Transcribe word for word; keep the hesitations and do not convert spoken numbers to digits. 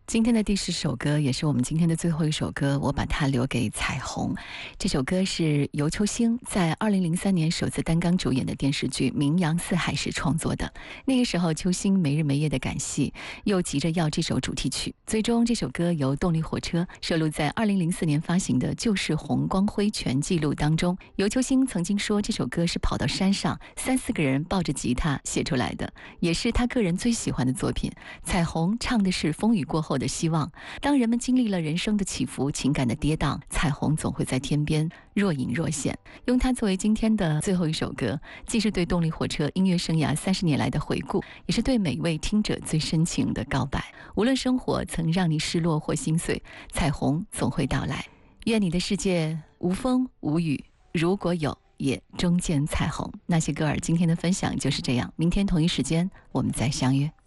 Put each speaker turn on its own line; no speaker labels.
今天的第十首歌也是我们今天的最后一首歌，我把它留给彩虹。这首歌是由秋兴在二零零三年首次担纲主演的电视剧《名扬四海》时创作的。那个时候秋兴没日没夜的赶戏，又急着要这首主题曲，最终这首歌由动力火车收录在二零零四年发行的《旧式红光辉全记录》当中。由秋兴曾经说这首歌是跑到山上三四个人抱着吉他写出来的，也是他个人最喜欢的作品。彩虹唱的是风雨过后的希望，当人们经历了人生的起伏，情感的跌宕，彩虹总会在天边若隐若现。用它作为今天的最后一首歌，既是对动力火车音乐生涯三十年来的回顾，也是对每位听者最深情的告白。无论生活曾让你失落或心碎，彩虹总会到来。愿你的世界无风无雨，如果有，也终见彩虹。那些歌儿今天的分享就是这样，明天同一时间我们再相约。